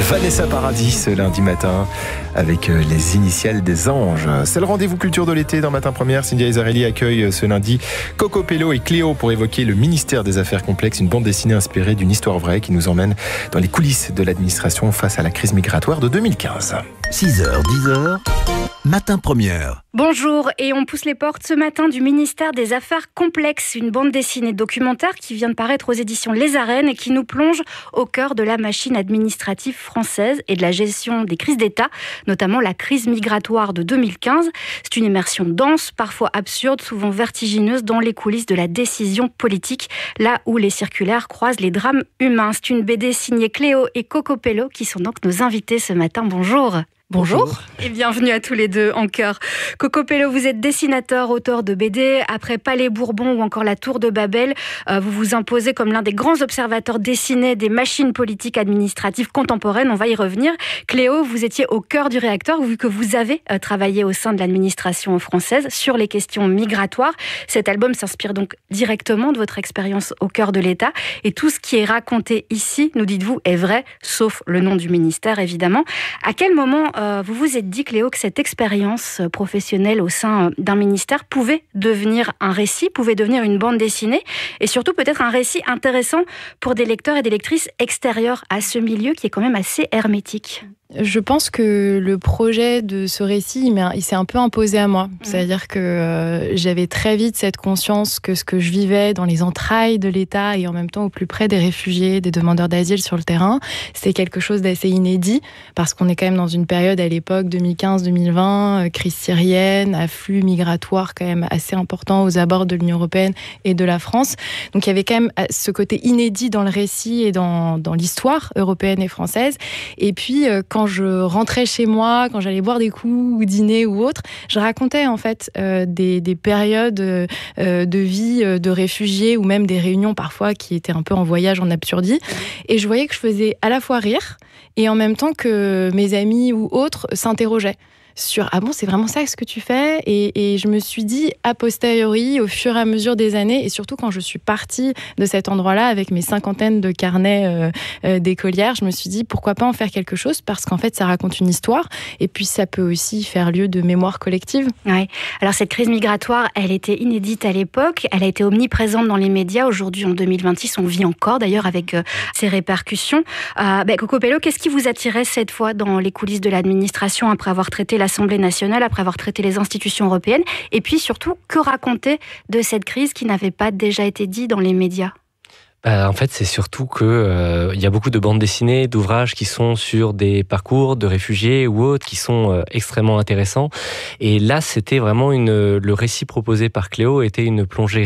Vanessa Paradis ce lundi matin avec les initiales des anges. C'est le rendez-vous culture de l'été dans Matin Première. Cynthia Isarelli accueille ce lundi Coco Pello et Cléo pour évoquer le ministère des Affaires complexes, une bande dessinée inspirée d'une histoire vraie qui nous emmène dans les coulisses de l'administration face à la crise migratoire de 2015. 6h, 10h, Matin Première. Bonjour, et on pousse les portes ce matin du ministère des Affaires complexes, une bande dessinée documentaire qui vient de paraître aux éditions Les Arènes et qui nous plonge au cœur de la machine administrative française et de la gestion des crises d'État, notamment la crise migratoire de 2015. C'est une immersion dense, parfois absurde, souvent vertigineuse dans les coulisses de la décision politique, là où les circulaires croisent les drames humains. C'est une BD signée Cléo et Coco Pello qui sont donc nos invités ce matin. Bonjour. Bonjour et bienvenue à tous les deux en chœur. Coco Pello, vous êtes dessinateur, auteur de BD. Après Palais Bourbon ou encore La Tour de Babel, vous vous imposez comme l'un des grands observateurs dessinés des machines politiques administratives contemporaines. On va y revenir. Cléo, vous étiez au cœur du réacteur vu que vous avez travaillé au sein de l'administration française sur les questions migratoires. Cet album s'inspire donc directement de votre expérience au cœur de l'État. Et tout ce qui est raconté ici, nous dites-vous, est vrai, sauf le nom du ministère évidemment. À quel moment vous vous êtes dit, Cléo, que cette expérience professionnelle au sein d'un ministère pouvait devenir un récit, pouvait devenir une bande dessinée, et surtout peut-être un récit intéressant pour des lecteurs et des lectrices extérieurs à ce milieu qui est quand même assez hermétique? Je pense que le projet de ce récit, il s'est un peu imposé à moi. C'est-à-dire que j'avais très vite cette conscience que ce que je vivais dans les entrailles de l'État et en même temps au plus près des réfugiés, des demandeurs d'asile sur le terrain, c'est quelque chose d'assez inédit parce qu'on est quand même dans une période à l'époque 2015-2020, crise syrienne, afflux migratoire quand même assez important aux abords de l'Union européenne et de la France. Donc il y avait quand même ce côté inédit dans le récit et dans l'histoire européenne et française. Et puis quand je rentrais chez moi, quand j'allais boire des coups ou dîner ou autre, je racontais en fait des périodes de vie de réfugiés ou même des réunions parfois qui étaient un peu en voyage en absurdie. Et je voyais que je faisais à la fois rire et en même temps que mes amis ou autres s'interrogeaient sur « Ah bon, c'est vraiment ça ce que tu fais ?» Et je me suis dit, a posteriori, au fur et à mesure des années, et surtout quand je suis partie de cet endroit-là avec mes cinquantaines de carnets d'écolières, je me suis dit, pourquoi pas en faire quelque chose? Parce qu'en fait, ça raconte une histoire, et puis ça peut aussi faire lieu de mémoire collective. Ouais. Alors cette crise migratoire, elle était inédite à l'époque, elle a été omniprésente dans les médias. Aujourd'hui, en 2026, on vit encore d'ailleurs avec ses répercussions. Coco Pello, qu'est-ce qui vous attirait cette fois dans les coulisses de l'administration après avoir traité l'Assemblée nationale, après avoir traité les institutions européennes, et puis surtout, que raconter de cette crise qui n'avait pas déjà été dit dans les médias? En fait, c'est surtout que y a beaucoup de bandes dessinées, d'ouvrages qui sont sur des parcours de réfugiés ou autres qui sont extrêmement intéressants. Et là, c'était vraiment le récit proposé par Cléo était une plongée